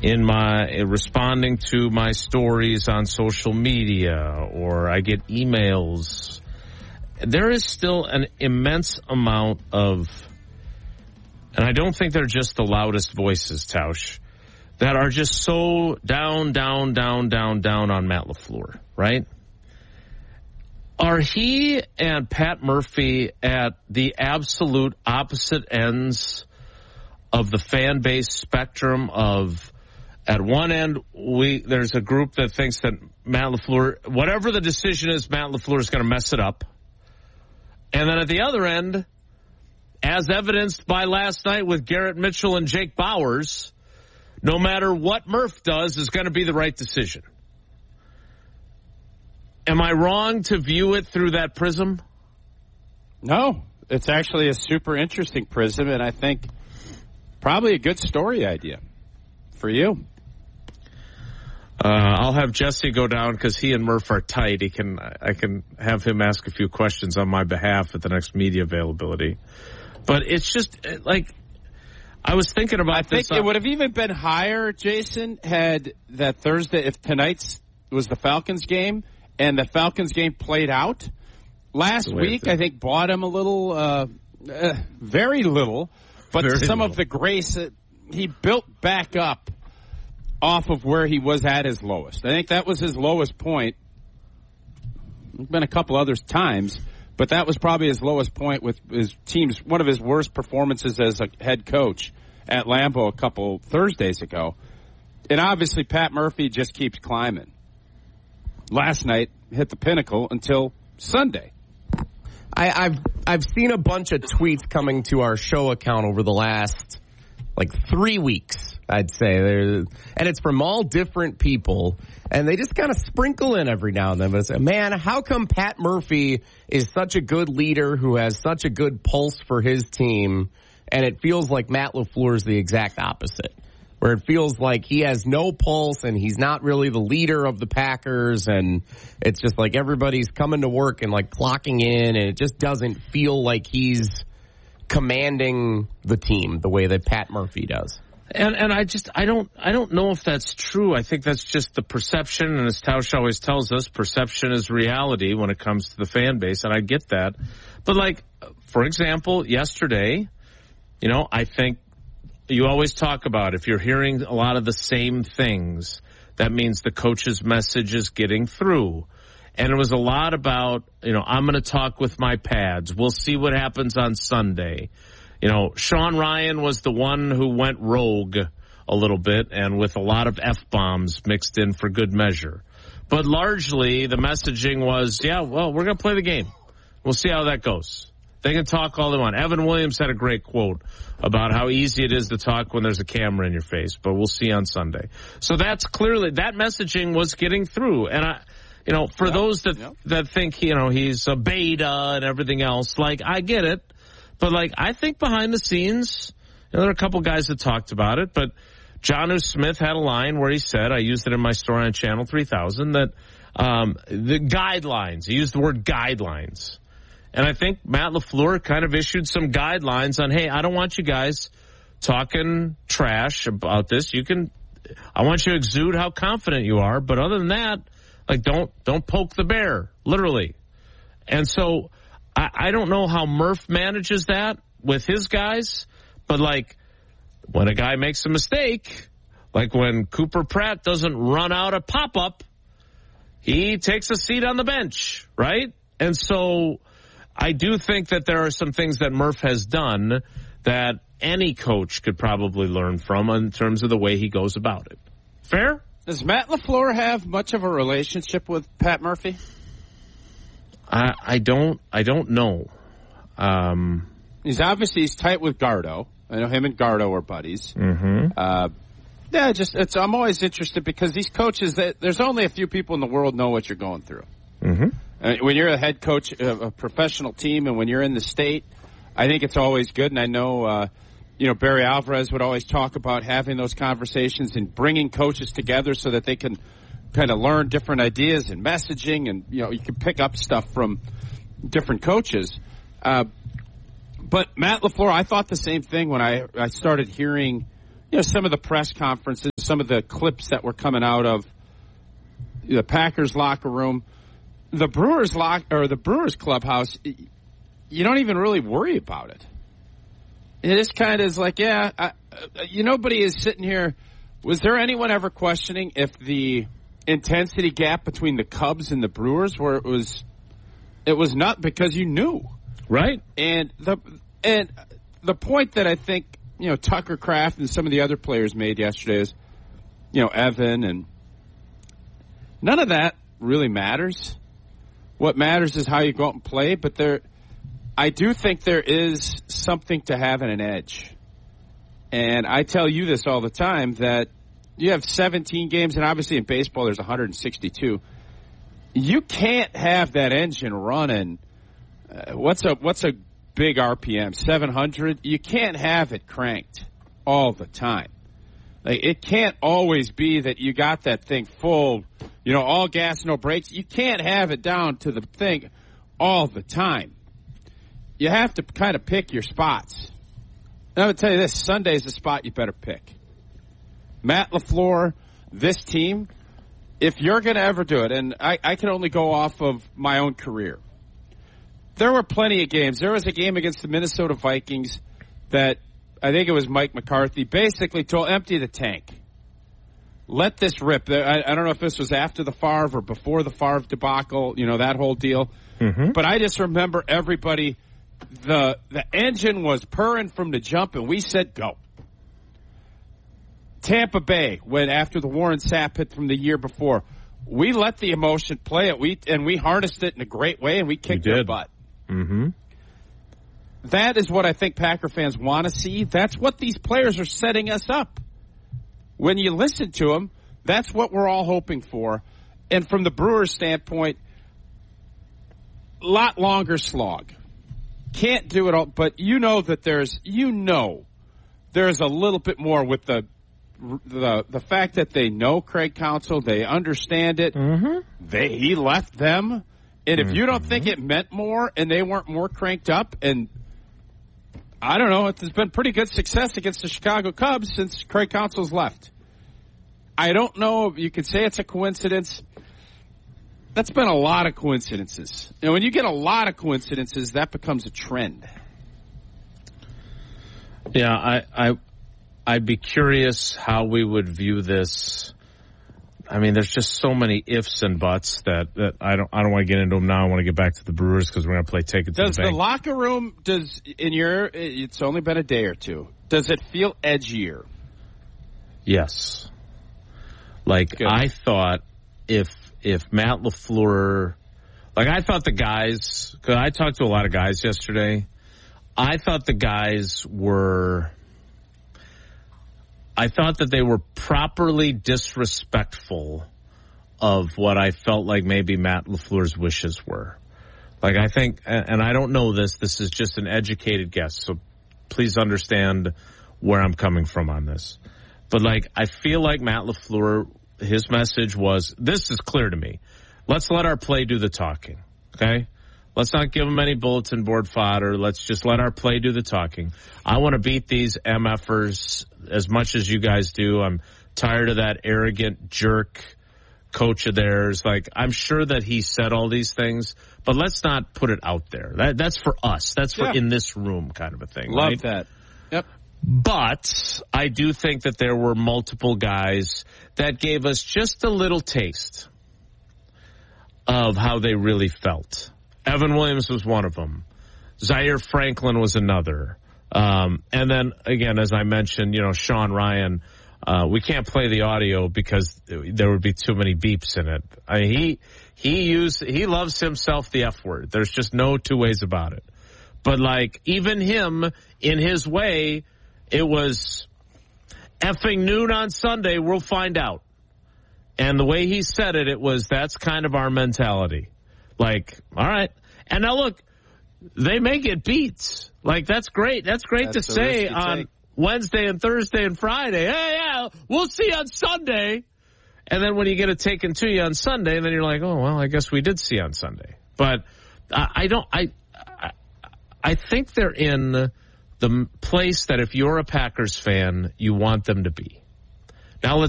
in my responding to my stories on social media, or I get emails, there is still an immense amount of, and I don't think they're just the loudest voices, Tausch, that are just so down on Matt LaFleur, right? Are he and Pat Murphy at the absolute opposite ends of the fan base spectrum of, at one end, there's a group that thinks that Matt LaFleur, whatever the decision is, Matt LaFleur is going to mess it up. And then at the other end, as evidenced by last night with Garrett Mitchell and Jake Bowers, no matter what Murph does is going to be the right decision. Am I wrong to view it through that prism? No, it's actually a super interesting prism, and I think probably a good story idea for you. I'll have Jesse go down because he and Murph are tight. I can have him ask a few questions on my behalf at the next media availability. But it's just like, I was thinking about this. I think it would have even been higher, Jason, had that Thursday, if tonight's was the Falcons game and the Falcons game played out. Last week, I think, bought him a little, very little, but very some little of the grace that he built back up off of where he was at his lowest. I think that was his lowest point. There's been a couple other times, but that was probably his lowest point with his team's, one of his worst performances as a head coach at Lambeau a couple Thursdays ago. And obviously Pat Murphy just keeps climbing. Last night hit the pinnacle until Sunday. I've seen a bunch of tweets coming to our show account over the last 3 weeks, I'd say. And it's from all different people, and they just kind of sprinkle in every now and then. But say, man, how come Pat Murphy is such a good leader who has such a good pulse for his team, and it feels like Matt LaFleur is the exact opposite, where it feels like he has no pulse and he's not really the leader of the Packers, and it's just like everybody's coming to work and clocking in, and it just doesn't feel like he's commanding the team the way that Pat Murphy does. And I don't know if that's true. I think that's just the perception, and as Tausch always tells us, perception is reality when it comes to the fan base, and I get that. But for example, yesterday, I think you always talk about if you're hearing a lot of the same things, that means the coach's message is getting through. And it was a lot about, I'm going to talk with my pads. We'll see what happens on Sunday. Sean Ryan was the one who went rogue a little bit and with a lot of F-bombs mixed in for good measure. But largely the messaging was, we're going to play the game. We'll see how that goes. They can talk all they want. Evan Williams had a great quote about how easy it is to talk when there's a camera in your face, but we'll see on Sunday. So that's clearly, that messaging was getting through. And for those that think, he's a beta and everything else, I get it. But I think behind the scenes, there are a couple guys that talked about it, but Jonnu Smith had a line where he said, I used it in my story on Channel 3000, that the guidelines, he used the word guidelines. And I think Matt LaFleur kind of issued some guidelines on, hey, I don't want you guys talking trash about this. I want you to exude how confident you are, but other than that, don't poke the bear, literally. And so I don't know how Murph manages that with his guys, but when a guy makes a mistake, when Cooper Pratt doesn't run out a pop-up, he takes a seat on the bench, right? And so I do think that there are some things that Murph has done that any coach could probably learn from in terms of the way he goes about it. Fair? Does Matt LaFleur have much of a relationship with Pat Murphy? I don't know. He's tight with Gardo. I know him and Gardo are buddies. Mm-hmm. I'm always interested because these coaches, there's only a few people in the world know what you're going through. Mm-hmm. When you're a head coach of a professional team and when you're in the state, I think it's always good. And I know, Barry Alvarez would always talk about having those conversations and bringing coaches together so that they can kind of learn different ideas and messaging, and you can pick up stuff from different coaches. But Matt LaFleur, I thought the same thing when I started hearing some of the press conferences, some of the clips that were coming out of the Packers locker room. The Brewers the Brewers clubhouse, you don't even really worry about it. It is kind of like, nobody is sitting here. Was there anyone ever questioning if the intensity gap between the Cubs and the Brewers, where it was not, because you knew, right? And the point that I think Tucker Kraft and some of the other players made yesterday is, Evan, and none of that really matters. What matters is how you go out and play. But I do think there is something to having an edge. And I tell you this all the time, that you have 17 games, and obviously in baseball there's 162. You can't have that engine running. What's a big RPM? 700. You can't have it cranked all the time. Like, it can't always be that you got that thing full, all gas, no brakes. You can't have it down to the thing all the time. You have to kind of pick your spots. And I would tell you this, Sunday's the spot you better pick. Matt LaFleur, this team, if you're going to ever do it, and I can only go off of my own career. There were plenty of games. There was a game against the Minnesota Vikings that I think it was Mike McCarthy basically told, empty the tank. Let this rip. I don't know if this was after the Favre or before the Favre debacle, that whole deal. Mm-hmm. But I just remember everybody, the engine was purring from the jump, and we said go. Tampa Bay, when after the Warren Sapp hit from the year before, we let the emotion play it. We harnessed it in a great way, and we kicked their butt. Mm-hmm. That is what I think Packer fans want to see. That's what these players are setting us up. When you listen to them, that's what we're all hoping for. And from the Brewers' standpoint, a lot longer slog. Can't do it all, but that there's a little bit more with the fact that they know Craig Counsell, they understand it. Mm-hmm. He left them, and if you don't think it meant more and they weren't more cranked up, and I don't know, there's been pretty good success against the Chicago Cubs since Craig Counsell's left. I don't know if you could say it's a coincidence. That's been a lot of coincidences. And when you get a lot of coincidences, that becomes a trend. Yeah, I'd be curious how we would view this. I mean, there's just so many ifs and buts that I don't want to get into them now. I want to get back to the Brewers because we're going to play Take It to the Bank. Does the locker room, it's only been a day or two, does it feel edgier? Yes. Like, good. I thought if Matt LaFleur, I thought the guys, because I talked to a lot of guys yesterday, I thought the guys I thought that they were properly disrespectful of what I felt like maybe Matt LaFleur's wishes were. I think, and I don't know this is just an educated guess, so please understand where I'm coming from on this. But I feel like Matt LaFleur, his message was, this is clear to me. Let's let our play do the talking, okay? Let's not give them any bulletin board fodder. Let's just let our play do the talking. I want to beat these MFers as much as you guys do. I'm tired of that arrogant jerk coach of theirs. I'm sure that he said all these things, but let's not put it out there. That's for us. That's for in this room kind of a thing. Love right? that. Yep. But I do think that there were multiple guys that gave us just a little taste of how they really felt. Evan Williams was one of them. Zaire Franklin was another. And then, again, as I mentioned, Sean Ryan, we can't play the audio because there would be too many beeps in it. I mean, he loves himself the F word. There's just no two ways about it. But, even him, in his way, it was effing noon on Sunday, we'll find out. And the way he said it, that's kind of our mentality. All right. And now look, they may get beats. That's great. That's great to say on Wednesday and Thursday and Friday. Hey, yeah, we'll see on Sunday. And then when you get it taken to you on Sunday, then you're like, oh, well, I guess we did see on Sunday. But I think they're in the place that if you're a Packers fan, you want them to be. Now